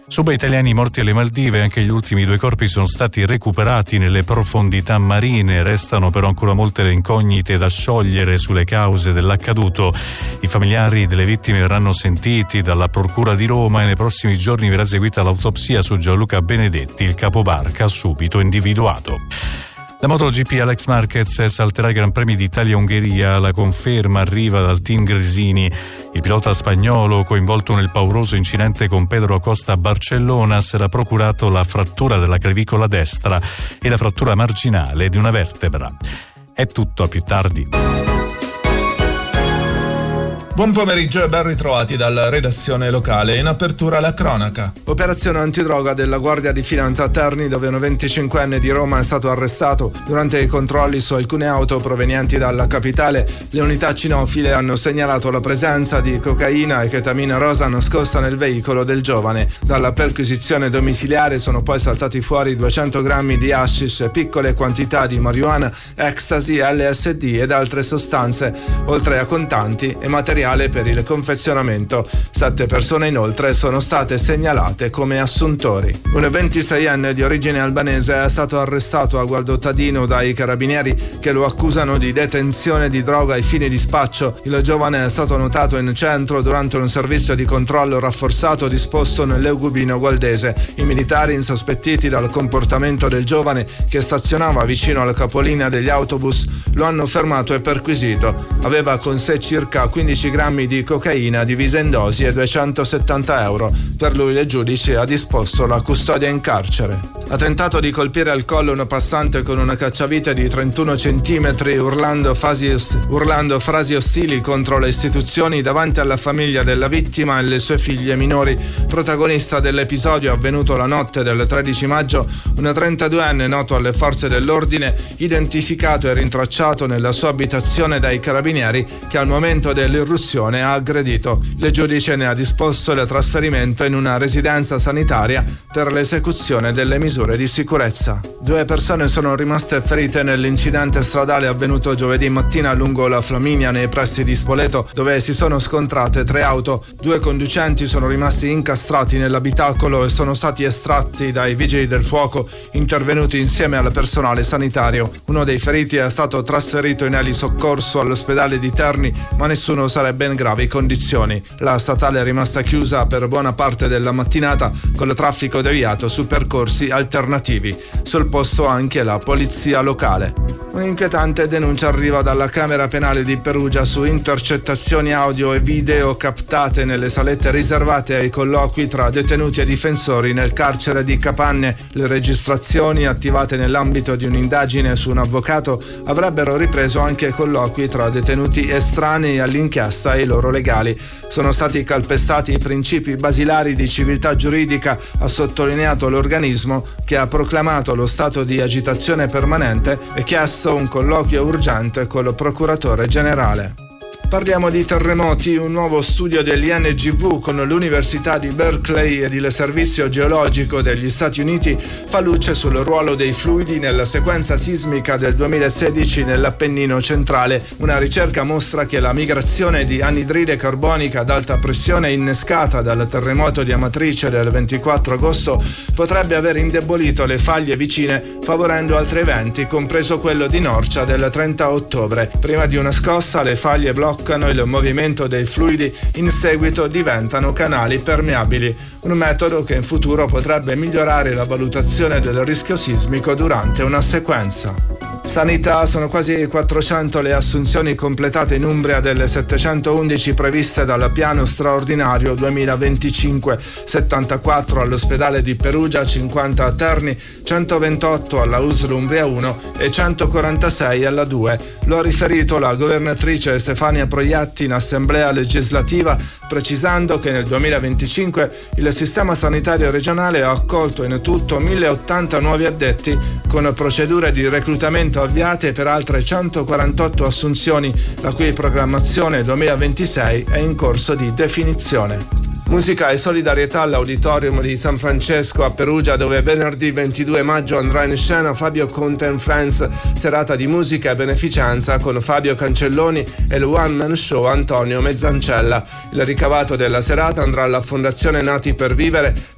Suba italiani morti alle Maldive, anche gli ultimi 2 corpi sono stati recuperati nelle profondità marine. Restano però ancora molte le incognite da sciogliere sulle cause dell'accaduto. I familiari delle vittime verranno sentiti dalla Procura di Roma e nei prossimi giorni verrà eseguita l'autopsia su Gianluca Benedetti, il capobarca subito individuato. La MotoGP Alex Marquez salterà i Gran Premi d'Italia-Ungheria, la conferma arriva dal team Gresini. Il pilota spagnolo, coinvolto nel pauroso incidente con Pedro Acosta a Barcellona, si era procurato la frattura della clavicola destra e la frattura marginale di una vertebra. È tutto, a più tardi. Buon pomeriggio e ben ritrovati dalla redazione locale. In apertura la cronaca. Operazione antidroga della Guardia di Finanza a Terni, dove un 25enne di Roma è stato arrestato. Durante i controlli su alcune auto provenienti dalla capitale, le unità cinofile hanno segnalato la presenza di cocaina e chetamina rosa nascosta nel veicolo del giovane. Dalla perquisizione domiciliare sono poi saltati fuori 200 grammi di hashish e piccole quantità di marijuana, ecstasy, LSD ed altre sostanze, oltre a contanti e materiali per il confezionamento. 7 persone inoltre sono state segnalate come assuntori. Un 26enne di origine albanese è stato arrestato a Gualdottadino dai carabinieri, che lo accusano di detenzione di droga ai fini di spaccio. Il giovane è stato notato in centro durante un servizio di controllo rafforzato disposto nell'Eugubino gualdese. I militari, insospettiti dal comportamento del giovane che stazionava vicino alla capolinea degli autobus, lo hanno fermato e perquisito. Aveva con sé circa 15 grammi di cocaina divisa in dosi e 270 euro. Per lui il giudice ha disposto la custodia in carcere. Ha tentato di colpire al collo una passante con una cacciavite di 31 centimetri urlando frasi ostili contro le istituzioni davanti alla famiglia della vittima e le sue figlie minori. Protagonista dell'episodio avvenuto la notte del 13 maggio, un 32enne noto alle forze dell'ordine, identificato e rintracciato nella sua abitazione dai carabinieri, che al momento dell'irruzione ha aggredito. Il giudice ne ha disposto il trasferimento in una residenza sanitaria per l'esecuzione delle misure di sicurezza. 2 persone sono rimaste ferite nell'incidente stradale avvenuto giovedì mattina lungo la Flaminia nei pressi di Spoleto, dove si sono scontrate 3 auto. 2 conducenti sono rimasti incastrati nell'abitacolo e sono stati estratti dai vigili del fuoco intervenuti insieme al personale sanitario. Uno dei feriti è stato trasferito in elisoccorso all'ospedale di Terni, ma nessuno sarebbe in gravi condizioni. La statale è rimasta chiusa per buona parte della mattinata, con il traffico deviato su percorsi alternativi. Sul posto anche la polizia locale. Un'inquietante denuncia arriva dalla Camera Penale di Perugia su intercettazioni audio e video captate nelle salette riservate ai colloqui tra detenuti e difensori nel carcere di Capanne. Le registrazioni, attivate nell'ambito di un'indagine su un avvocato, avrebbero ripreso anche colloqui tra detenuti estranei all'inchiesta e i loro legali. Sono stati calpestati i principi basilari di civiltà giuridica, ha sottolineato l'organismo, che ha proclamato lo stato di agitazione permanente e chiesto un colloquio urgente col procuratore generale. Parliamo di terremoti. Un nuovo studio dell'INGV con l'Università di Berkeley ed il Servizio Geologico degli Stati Uniti fa luce sul ruolo dei fluidi nella sequenza sismica del 2016 nell'Appennino centrale. Una ricerca mostra che la migrazione di anidride carbonica ad alta pressione innescata dal terremoto di Amatrice del 24 agosto potrebbe aver indebolito le faglie vicine, favorendo altri eventi, compreso quello di Norcia del 30 ottobre. Prima di una scossa le faglie bloccano il movimento dei fluidi, in seguito diventano canali permeabili, un metodo che in futuro potrebbe migliorare la valutazione del rischio sismico durante una sequenza. Sanità: sono quasi 400 le assunzioni completate in Umbria delle 711 previste dal piano straordinario 2025, 74 all'ospedale di Perugia, 50 a Terni, 128 alla USL Umbria 1 e 146 alla 2. Lo ha riferito la governatrice Stefania Proietti in assemblea legislativa, precisando che nel 2025 il sistema sanitario regionale ha accolto in tutto 1080 nuovi addetti, con procedure di reclutamento avviate per altre 148 assunzioni, la cui programmazione 2026 è in corso di definizione. Musica e solidarietà all'Auditorium di San Francesco a Perugia, dove venerdì 22 maggio andrà in scena Fabio Conte and Friends, serata di musica e beneficenza con Fabio Cancelloni e il one man show Antonio Mezzancella. Il ricavato della serata andrà alla Fondazione Nati per Vivere